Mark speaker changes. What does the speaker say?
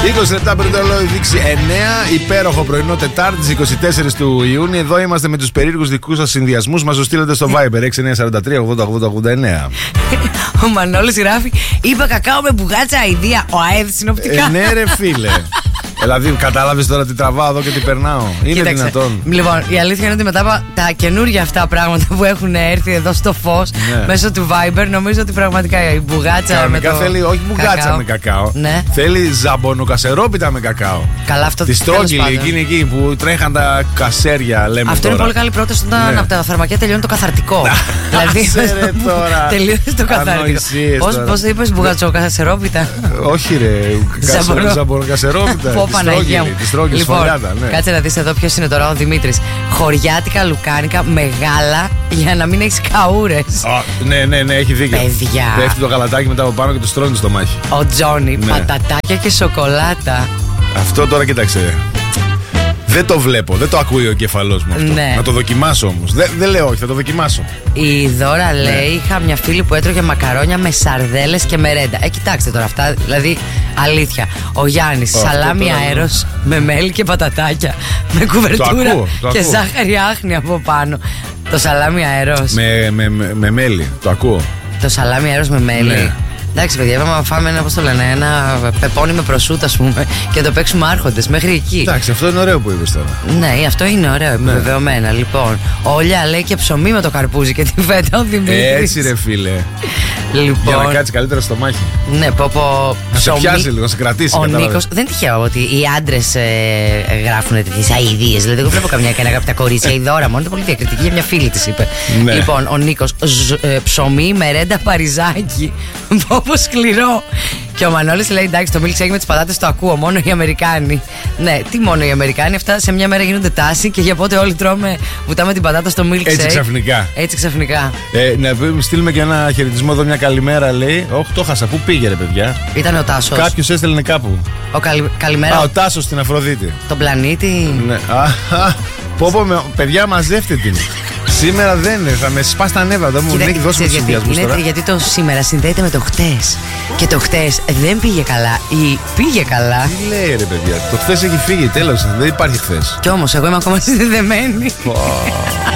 Speaker 1: 20 λεπτά πριν το ρολόι δείξει 9. Υπέροχο πρωινό Τετάρτη 24 του Ιούνιου. Εδώ είμαστε με τους περίεργους δικούς σας συνδυασμούς. Μας το στείλετε στο Viber 6943-80-80-89.
Speaker 2: Ο Μανώλης γράφει: είπα κακάο με μπουγάτσα αηδία. Ο ΑΕΔ συνοπτικά.
Speaker 1: Ναι, ρε φίλε. Δηλαδή, κατάλαβες τώρα τι τραβάω εδώ και τι περνάω. Είναι
Speaker 2: Κοίταξε,
Speaker 1: δυνατόν?
Speaker 2: Λοιπόν, η αλήθεια είναι ότι μετά από τα καινούργια αυτά πράγματα που έχουν έρθει εδώ στο φως,
Speaker 1: ναι,
Speaker 2: μέσω του Viber, νομίζω ότι πραγματικά η μπουγάτσα
Speaker 1: κανονικά
Speaker 2: με το
Speaker 1: θέλει, όχι μπουγάτσα
Speaker 2: κακάο,
Speaker 1: με κακάο.
Speaker 2: Ναι.
Speaker 1: Θέλει ζαμπονοκασερόπιτα με κακάο.
Speaker 2: Καλά, αυτό
Speaker 1: τη στρόγγυλη, εκείνη εκεί που τρέχαν τα κασέρια, λέμε.
Speaker 2: Αυτό
Speaker 1: τώρα
Speaker 2: είναι πολύ καλή πρόταση όταν
Speaker 1: ναι,
Speaker 2: από τα φαρμακεία τελειώνει το καθαρικό.
Speaker 1: Δηλαδή. Τώρα.
Speaker 2: Τελείωσε το καθαρικό. Πώς το είπες, μπουγατσοκασερόπιτα?
Speaker 1: Όχι, ρε. Ζαμπονοκασερόπιτα.
Speaker 2: Πω, Παναγία μου.
Speaker 1: Λοιπόν,
Speaker 2: κάτσε να δεις εδώ ποιος είναι τώρα ο Δημήτρης. Χωριάτικα λουκάνικα μεγάλα για να μην έχεις καούρες.
Speaker 1: Ναι, έχει δίκιο.
Speaker 2: Παιδιά.
Speaker 1: Πέφτει το γαλατάκι μετά από πάνω και το στρώνει στο μάχη.
Speaker 2: Ο Τζόνι, ναι, πατατάκια και σοκολάτα.
Speaker 1: Αυτό τώρα κοίταξε. Δεν το βλέπω, δεν το ακούει ο εγκεφαλός μου αυτό.
Speaker 2: Ναι.
Speaker 1: Να το δοκιμάσω όμως. Δεν λέω όχι, θα το δοκιμάσω.
Speaker 2: Η Δώρα λέει: είχα μια φίλη που έτρωγε μακαρόνια με σαρδέλες και μερέντα. Κοιτάξτε τώρα αυτά, δηλαδή αλήθεια. Ο Γιάννης, σαλάμι αέρος με μέλι και πατατάκια. Με κουβερτούρα και ζάχαρη άχνη από πάνω. Το σαλάμι αέρος.
Speaker 1: Με μέλι, το ακούω.
Speaker 2: Το σαλάμι αέρος με μέλι. Ναι. Εντάξει, παιδιά, είπαμε να φάμε ένα, πώς το λένε, ένα πεπόνι με προσούτα, ας πούμε, και το παίξουμε άρχοντες μέχρι εκεί.
Speaker 1: Εντάξει, αυτό είναι ωραίο που είπες τώρα.
Speaker 2: Ναι, αυτό είναι ωραίο, επιβεβαιωμένα. Λοιπόν, ο Λιά λέει και ψωμί με το καρπούζι και τη φέτα ο Δημήτρης.
Speaker 1: Έτσι, ρε φίλε.
Speaker 2: Λοιπόν,
Speaker 1: για να κάτσει καλύτερα στο μάχη.
Speaker 2: Ναι, πω.
Speaker 1: Να σε πιάσει λίγο, να σε κρατήσει.
Speaker 2: Ο Νίκος, δεν τυχαίο ότι οι άντρες γράφουν τις αηδίες. Δηλαδή, εγώ βλέπω καμιά και ένα από τα κορίτσια. Η Δώρα μόνο, είναι πολύ διακριτική, για μια φίλη της είπε. Ναι. Λοιπόν, ο Νίκος, ψωμί, μερέντα, παριζάκι. Πω σκληρό. Και ο Μανώλης λέει: εντάξει, το milkshake με τις πατάτες το ακούω, μόνο οι Αμερικάνοι. Ναι, τι μόνο οι Αμερικάνοι, αυτά σε μια μέρα γίνονται τάση και για πότε όλοι βουτάμε την πατάτα στο milkshake. Έτσι ξαφνικά.
Speaker 1: Να στείλουμε και ένα χαιρετισμό εδώ, μια καλημέρα λέει. Όχι, το χάσα. Πού πήγε, ρε παιδιά?
Speaker 2: Ήταν ο Τάσος.
Speaker 1: Κάποιος έστελνε κάπου.
Speaker 2: Καλημέρα.
Speaker 1: Ο Τάσος στην Αφροδίτη.
Speaker 2: Τον πλανήτη.
Speaker 1: Ναι. Παιδιά, μαζεύτε την. Σήμερα δεν είναι, θα με σπάσει τα νεύρα. Δεν μου έχει δώσει συνδυασμούς τώρα.
Speaker 2: Γιατί το σήμερα συνδέεται με το χτες. Και το χτες δεν πήγε καλά ή πήγε καλά.
Speaker 1: Τι λέει, ρε παιδιά? Το χτες έχει φύγει, τέλος. Δεν υπάρχει χθες.
Speaker 2: Κι όμως εγώ είμαι ακόμα συνδεδεμένη.